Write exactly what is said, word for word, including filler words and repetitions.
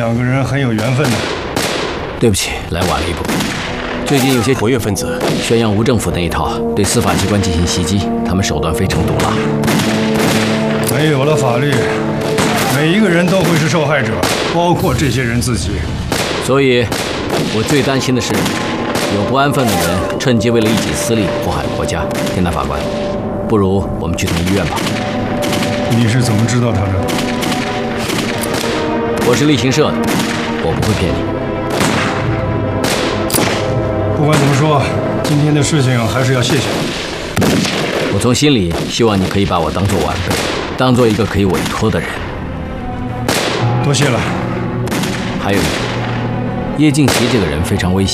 两个人很有缘分的。 对不起，来晚了一步。最近有些活跃分子宣扬无政府那一套，对司法机关进行袭击，他们手段非常毒辣。 没有了法律，每一个人都会是受害者，包括这些人自己。 所以，我最担心的是，有不安分的人趁机为了一己私利祸害国家。天大法官，不如我们去趟医院吧。 你是怎么知道他的？ 我是例行社的，我不会骗你。 不管怎么说，今天的事情还是要谢谢你。 我从心里希望你可以把我当作晚辈，当做一个可以委托的人。 多谢了。 还有一点，叶敬琦这个人非常危险。